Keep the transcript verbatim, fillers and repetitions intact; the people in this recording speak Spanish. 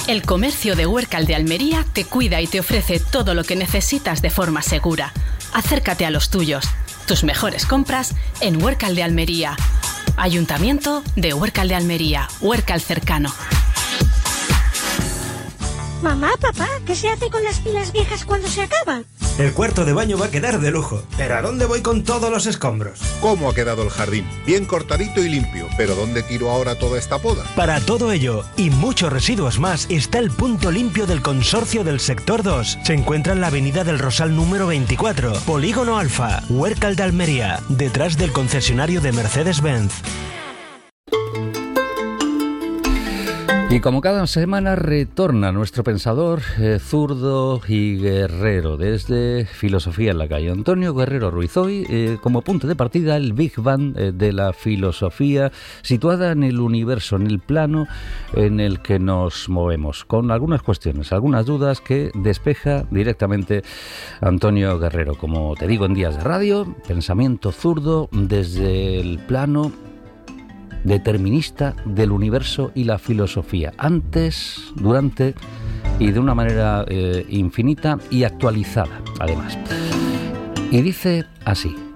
El comercio de Huércal de Almería te cuida y te ofrece todo lo que necesitas de forma segura. Acércate a los tuyos. Tus mejores compras en Huércal de Almería. Ayuntamiento de Huércal de Almería. Huércal cercano. Mamá, papá, ¿qué se hace con las pilas viejas cuando se acaban? El cuarto de baño va a quedar de lujo. ¿Pero a dónde voy con todos los escombros? ¿Cómo ha quedado el jardín? Bien cortadito y limpio. ¿Pero dónde tiro ahora toda esta poda? Para todo ello y muchos residuos más está el punto limpio del Consorcio del Sector dos. Se encuentra en la avenida del Rosal número veinticuatro, Polígono Alfa, Huércal de Almería, detrás del concesionario de Mercedes-Benz. Y como cada semana retorna nuestro pensador eh, zurdo y guerrero desde Filosofía en la Calle, Antonio Guerrero Ruiz. Hoy, eh, como punto de partida, el Big Bang eh, de la filosofía, situada en el universo, en el plano en el que nos movemos, con algunas cuestiones, algunas dudas que despeja directamente Antonio Guerrero. Como te digo en Días de Radio, pensamiento zurdo desde el plano determinista del universo y la filosofía, antes, durante y de una manera eh, infinita y actualizada, además. Y dice así: